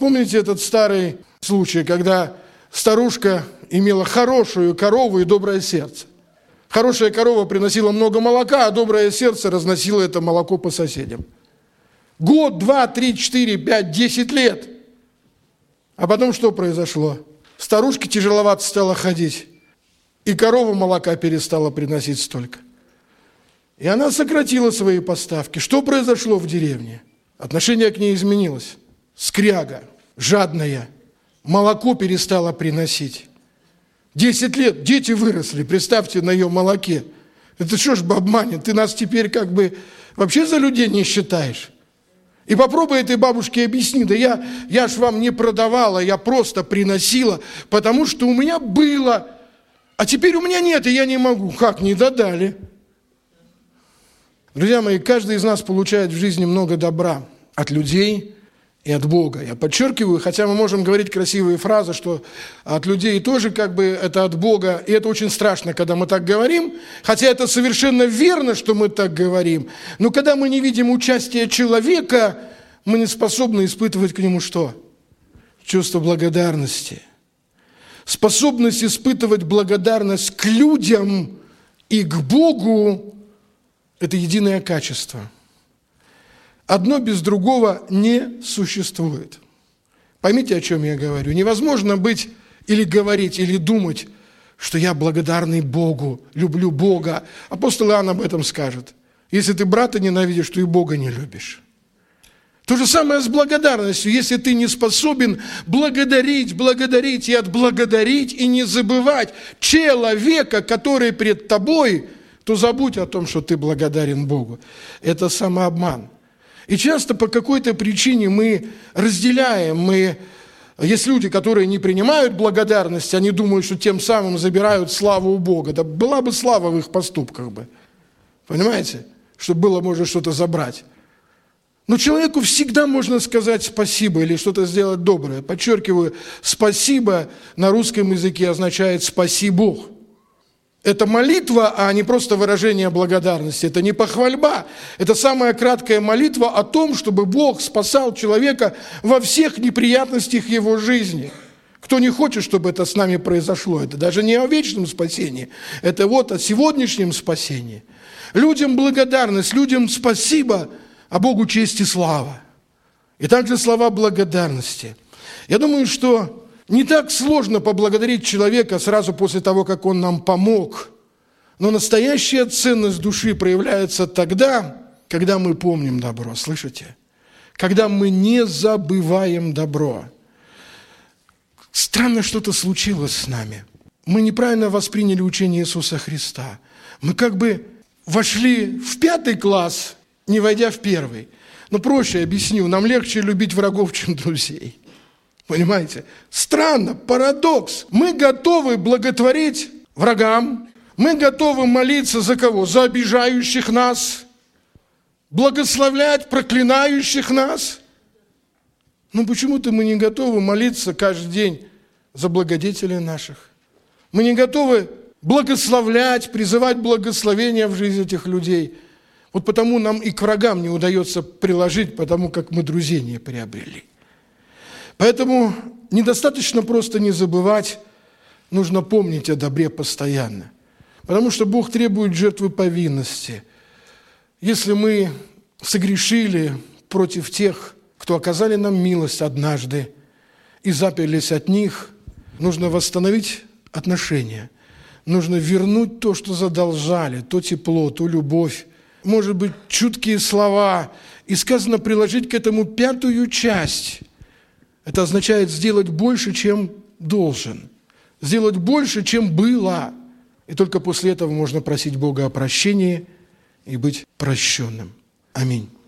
Помните этот старый случай, когда старушка имела хорошую корову и доброе сердце? Хорошая корова приносила много молока, а доброе сердце разносило это молоко по соседям. Год, 2, 3, 4, 5, 10 лет. А потом что произошло? Старушке тяжеловато стало ходить, и корова молока перестала приносить столько. И она сократила свои поставки. Что произошло в деревне? Отношение к ней изменилось. Скряга, жадная, молоко перестала приносить. 10 лет, дети выросли, представьте, на ее молоке. Это что ж, бабманя, ты нас теперь как бы вообще за людей не считаешь? И попробуй этой бабушке объясни, да я ж вам не продавала, я просто приносила, потому что у меня было, а теперь у меня нет, и я не могу. Как, не додали? Друзья мои, каждый из нас получает в жизни много добра от людей и от Бога. Я подчеркиваю, хотя мы можем говорить красивые фразы, что от людей тоже как бы это от Бога, и это очень страшно, когда мы так говорим, хотя это совершенно верно, что мы так говорим, но когда мы не видим участия человека, мы не способны испытывать к нему что? Чувство благодарности. Способность испытывать благодарность к людям и к Богу – это единое качество. Одно без другого не существует. Поймите, о чем я говорю. Невозможно быть или говорить, или думать, что я благодарный Богу, люблю Бога. Апостол Иоанн об этом скажет. Если ты брата ненавидишь, то и Бога не любишь. То же самое с благодарностью. Если ты не способен благодарить и отблагодарить, и не забывать человека, который пред тобой, то забудь о том, что ты благодарен Богу. Это самообман. И часто по какой-то причине мы разделяем, есть люди, которые не принимают благодарность, они думают, что тем самым забирают славу у Бога. Да была бы слава в их поступках бы. Понимаете? Чтобы было можно что-то забрать. Но человеку всегда можно сказать спасибо или что-то сделать доброе. Подчеркиваю, спасибо на русском языке означает «спаси Бог». Это молитва, а не просто выражение благодарности. Это не похвальба. Это самая краткая молитва о том, чтобы Бог спасал человека во всех неприятностях его жизни. Кто не хочет, чтобы это с нами произошло, это даже не о вечном спасении. Это вот о сегодняшнем спасении. Людям благодарность, людям спасибо, а Богу честь и слава. И также слова благодарности. Я думаю, что не так сложно поблагодарить человека сразу после того, как он нам помог. Но настоящая ценность души проявляется тогда, когда мы помним добро. Слышите? Когда мы не забываем добро. Странно что-то случилось с нами. Мы неправильно восприняли учение Иисуса Христа. Мы как бы вошли в 5 класс, не войдя в 1. Но проще объясню, нам легче любить врагов, чем друзей. Понимаете? Странно, парадокс. Мы готовы благотворить врагам, мы готовы молиться за кого? За обижающих нас, благословлять проклинающих нас. Но почему-то мы не готовы молиться каждый день за благодетелей наших. Мы не готовы благословлять, призывать благословения в жизнь этих людей. Вот потому нам и к врагам не удается приложить, потому как мы друзей не приобрели. Поэтому недостаточно просто не забывать, нужно помнить о добре постоянно. Потому что Бог требует жертвы повинности. Если мы согрешили против тех, кто оказали нам милость однажды, и заперлись от них, нужно восстановить отношения. Нужно вернуть то, что задолжали, то тепло, ту любовь. Может быть, чуткие слова. И сказано приложить к этому 5-ю часть. Это означает сделать больше, чем должен. Сделать больше, чем было. И только после этого можно просить Бога о прощении и быть прощенным. Аминь.